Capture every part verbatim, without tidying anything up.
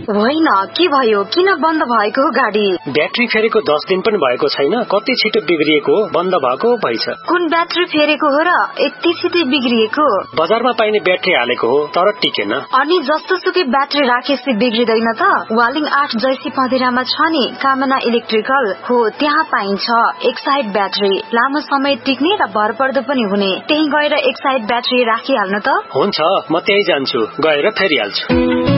होइन, के भयो? किन बन्द भएको गाडी? ब्याट्री फेरेको दस दिन पनि भएको छैन, कति छिटो बिग्रिएको हो, बन्द भएको भइछ। कुन ब्याट्री फेरेको हो र यति छिटो बिग्रिएको? बजारमा पाइने ब्याट्री हालेको हो तर टिकेन। अनि जस्तो सुकै ब्याट्री राखेपछि बिग्रिदैन त? वालिङ आठ जैसी पँधेरामा छ नि कामना इलेक्ट्रिकल हो, त्यहाँ पाइन्छ एक साइड ब्याट्री, लामो समय टिक्ने र भरपर्दो पनि हुने। त्यही गएर एक साइड ब्याट्री राखिहाल्नु त। हुन्छ, म त्यही जान्छु, गएर फेरिहाल्छु।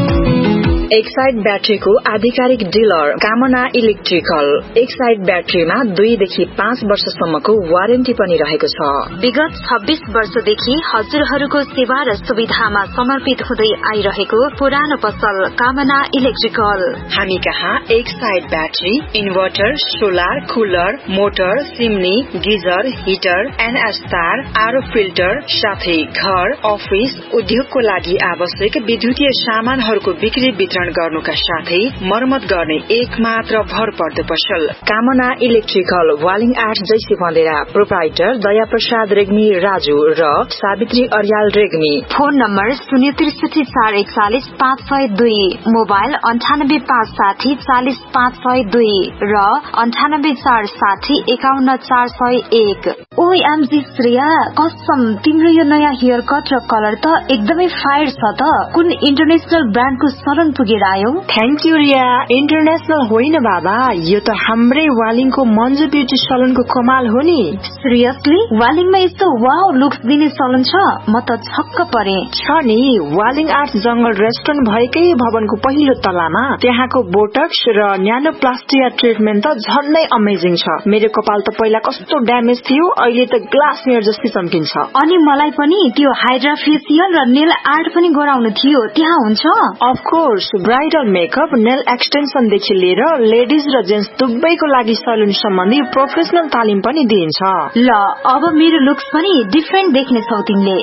एक साइड ब्याट्रीको आधिकारिक डिलर कामना इलेक्ट्रिकल। एक साइड ब्याट्रीमा दुईदेखि पाँच वर्षसम्मको वारेन्टी पनि रहेको छ। विगत छब्बीस वर्षदेखि हजुरहरूको सेवा र सुविधामा समर्पित हुँदै आइरहेको पुरानो पसल कामना इलेक्ट्रिकल। हामी कहाँ एक side battery, inverter, solar, cooler, motor, सिमनी, geyser, heater, NS तार, आरओ फिल्टर साथै घर, अफिस, उद्योगको लागि आवश्यक विद्युतीय सामानहरूको बिक्री वितरण गर्नुका साथै मर्मत गर्ने एक मात्र भरपर्दो पसल कामना इलेक्ट्रिकल। वालिङ आठ जैसी पँधेरा। प्रोप्राइटर दया प्रसाद रेग्मी राजू र सावित्री अर्याल रेग्मी। फोन नम्बर शून्य त्रिसठी चार एकचालिस पाँच सय दुई, मोबाइल अन्ठानब्बे पाँच साठी चालिस पाँच सय दुई र अन्ठानब्बे चार साठी एकाउन्न चार सय एक। ओएमजी श्रेया, कसम तिम्रो यो नयाँ हेयर कट र कलर त एकदमै फायर छ त। कुन इन्टरनेशनल ब्रान्डको सलन पुगेर आयो? Thank you Riya. इन्टरनेशनल होइन बाबा, यो त हाम्रै वालिङको मन्जु ब्युटी सलनको कमाल हो नि। सिरियसली? वालिङमा यस्तो वाउ लुक्स दिने सलन छ? म त छक्क परे। छ नि, वालिङ आर्ट जंगल रेस्टुरेन्ट भएकै भवनको पहिलो तलामा। त्यहाँको बोटक्स र न्यानोप्लास्टिया ट्रिटमेन्ट त झन्नै अमेजिङ छ। मेरो कपाल त पहिला कस्तो ड्यामेज थियो, अहिले त ग्लास मेयर जस्तै चम्किन्छ। अनि मलाई पनि त्यो हाइड्रा फेसियल र नेल आर्ट पनि गराउनु थियो, त्यहाँ हुन्छ? Of course, bridal makeup, nail extension देखि लिएर लेडिज र जेन्ट्स दुवैको लागि सलुन सम्बन्धी प्रोफेसनल तालिम पनि दिइन्छ। ल, अब मेरो लुक्स पनि डिफरेन्ट देख्ने छौ तिमीले।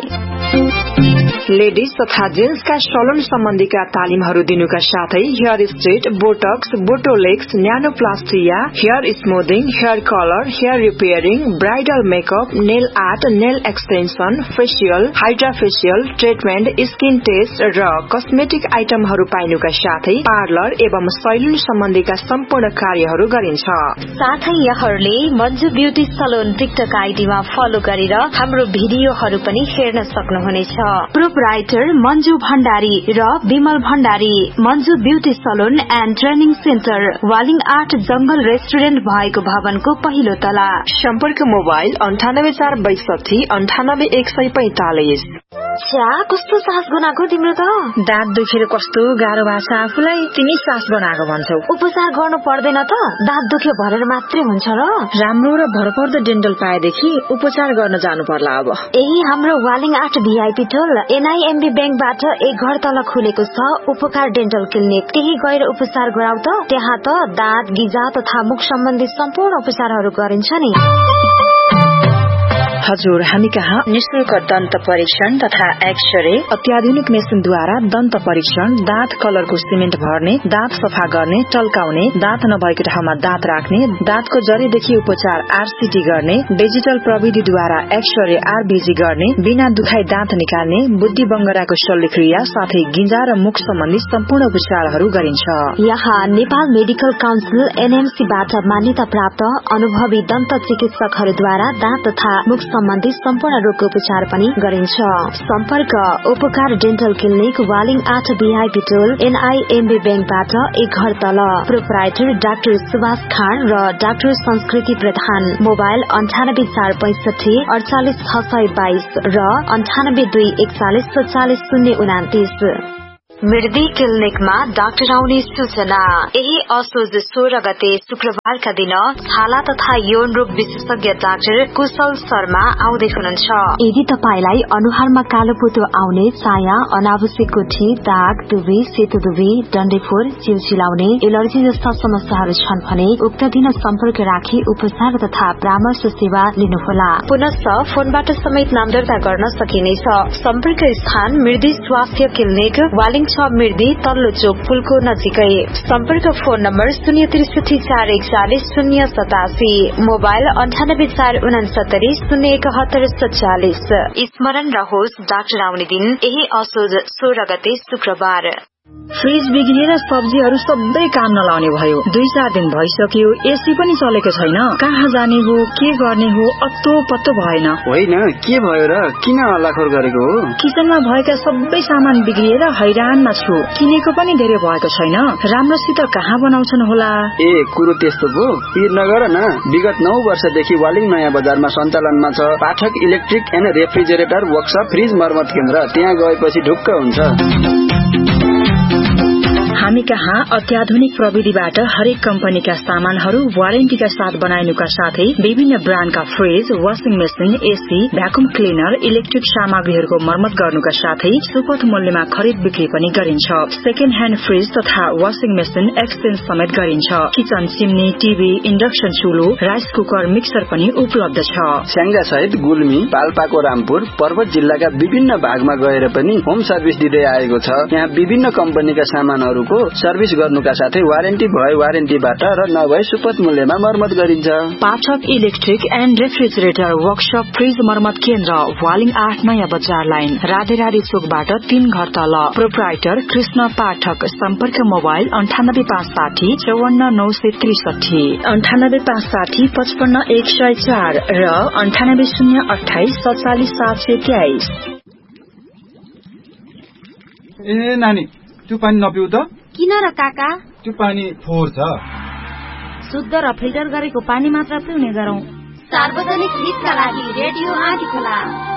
लेडिज तथा जेन्ट्सका सलुन सम्बन्धीका तालिमहरू दिनुका साथै hair straight, Botox, बोटोलेक्स, न्यानोप्लास्टिया, hair स्मुथिङ, hair colour, hair repairing, bridal makeup, nail art, nail extension, facial, hydra facial treatment, skin test र कस्मेटिक आइटमहरू पाइनुका साथै पार्लर एवं सैलुन सम्बन्धीका सम्पूर्ण कार्यहरू गरिन्छ। साथै यहाँहरूले Manju beauty Salon TikTok आइडीमा follow गरेर हाम्रो भिडियोहरू पनि हेर्न सक्नुहुनेछ। प्रोप्राइटर मन्जु भण्डारी र Bimal Bhandari. Manju beauty Salon and training centre, Waling आठ जंगल रेस्टुरेन्ट भएको भवनको पहिलो तला। सम्पर्क मोबाइल अन्ठानब्बे चार बैसठी अन्ठानब्बे एक सय पैंतालिस। छ्या, कस्तो सास बनाएको तिम्रो त? दाँत दुखेर कस्तो गाह्रो भएको छ आफूलाई, तिमी सास बनाएको भन्छौ। उपचार गर्नु पर्दैन त? दाँत दुख्यो भनेर मात्रै हुन्छ र? राम्रो र भरपर्दो डेन्टल पाएदेखि उपचार गर्न जानु पर्ला अब। यही हाम्रो वालिङ आठ भीआईपी टोल एनआईएमबी बैंकबाट एक घर तल खुलेको छ उपकार डेन्टल क्लिनिक। त्यही गएर उपचार गराउ त। त्यहाँ त दाँत, गिजा तथा मुख सम्बन्धी सम्पूर्ण उपचारहरू गरिन्छ नि। हजुर, हामी कहाँ निशुल्क दन्त परीक्षण तथा एक्सरे, अत्याधुनिक मेसिनद्वारा दन्त परीक्षण, दाँत कलरको सिमेन्ट भर्ने, दाँत सफा गर्ने, टल्काउने, दाँत नभएको ठाउँमा दाँत राख्ने, दाँतको जरीदेखि उपचार आरसीटी गर्ने, डिजिटल प्रविधिद्वारा एक्सरे आरबीजी गर्ने, बिना दुखाई दाँत निकाल्ने, बुद्धि बंगराको शल्यक्रिया साथै गिजा र मुख सम्बन्धी सम्पूर्ण उपचारहरू गरिन्छ। यहाँ नेपाल मेडिकल काउन्सिल एनएमसीबाट मान्यता प्राप्त अनुभवी दन्त चिकित्सकहरूद्वारा दाँत तथा मुख सम्बन्धी सम्पूर्ण रोगको उपचार पनि गरिन्छ। सम्पर्क उपकार डेन्टल क्लिनिक, वालिङ आठ भीआईपी टोल एनआईएमबी बैंकबाट एक घर तल। प्रोप्राइटर डाक्टर सुभाष खान र डाक्टर संस्कृति प्रधान। मोबाइल अन्ठानब्बे चार पैंसठी अडचालिस छ सय बाइस र अन्ठानब्बे दुई एकचालिस सत्तालिस शून्य उनातिस। मृदी क्लिनिकमा डाक्टर आउने सूचना। यही असोज सोह्र गते शुक्रबारका दिन छाला तथा यौन रोग विशेषज्ञ डाक्टर कुशल शर्मा आउँदै हुनुहुन्छ। यदि तपाईलाई अनुहारमा कालो पोतो आउने, चाया, अनावश्यक गुठी, दाग, दुबी, सेतो दुबी, डन्डेफोर, चिउचिलाउने, एलर्जी जस्ता समस्याहरू छन् भने उक्त दिन सम्पर्क राखी उपचार तथा परामर्श सेवा लिनुहोला। पुनश्च फोनबाट समेत नाम दर्ता गर्न सकिनेछ। सम्पर्क स्थान मृदी स्वास्थ्य क्लिनिक, वालिङ छ मृदी, तल्लो चोक पुलको नजिकै। सम्पर्क फोन नम्बर शून्य त्रिसठी चार एकचालिस शून्य सतासी, मोबाइल अन्ठानब्बे चार उनासत्तरी शून्य एकहत्तर सत्तालिस। स्मरण रहोस्, डाक्टर आउने दिन यही असोज सोह्र गते शुक्रबार। फ्रिज बिग्रिएर सब्जीहरू सबै काम नलाउने भयो। दुई चार दिन भइसक्यो, एसी पनि चलेको छैन। कहाँ जाने हो, के गर्ने हो, अत्तो पत्तो भएन। होइन, के भयो र? किन हल्लाखोर गरेको हो? किचनमा भएका सबै सामान बिग्रिएर हैरानमा छु। किनेको पनि धेरै भएको छैन। राम्रोसित कहाँ बनाउँछन् होला? ए, कुरो त्यस्तो पो। पिर नगर न। विगत नौ वर्षदेखि वालिङ नयाँ बजारमा सञ्चालनमा छ पाठक electric and refrigerator workshop fridge मर्मत केन्द्र। त्यहाँ गएपछि ढुक्क हुन्छ। हामी कहाँ अत्याधुनिक प्रविधिबाट हरेक कम्पनीका सामानहरू वारेन्टीका साथ बनाइनुका साथै विभिन्न ब्रान्डका fridge, washing machine, AC, vacuum cleaner, electric सामग्रीहरूको मर्मत गर्नुका साथै सुपथ मूल्यमा खरिद बिक्री पनि गरिन्छ। सेकेन्ड ह्यान्ड फ्रिज तथा वाशिङ मेसिन एक्सचेन्ज समेत गरिन्छ। Kitchen chimney, TV, induction चुलो, rice cooker, mixer पनि उपलब्ध छ। स्याङ्जा सहित गुल्मी, पाल्पाको रामपुर, पर्वत जिल्लाका विभिन्न भागमा गएर पनि होम सर्भिस दिँदै आएको छ। यहाँ विभिन्न कम्पनीका सामानहरू सर्भिस गर्नुका साथै वारेन्टी भए वारेन्टीबाट र नभए सुपथ मूल्यमा मर्मत गरिन्छ। पाठक electric and refrigerator workshop fridge मर्मत केन्द्र, वालिङ आठ नयाँ बजार लाइन, राधेराधी चोकबाट तीन घर तल। प्रोप्राइटर कृष्ण पाठक। सम्पर्क मोबाइल अन्ठानब्बे पाँच साठी चौवन्न नौ सय त्रिसठी, अन्ठानब्बे पाँच साठी पचपन्न एक सय चार र अन्ठानब्बे शून्य अठाइस सत्तालिस सात सय तेइस। ए नानी, त्यो पानी नपिउ त। किन र काका? त्यो पानी फोहोर छ। शुद्ध र फिल्टर गरेको पानी मात्र पिउने गरौं। सार्वजनिक हितका लागि रेडियो आँधी खोला।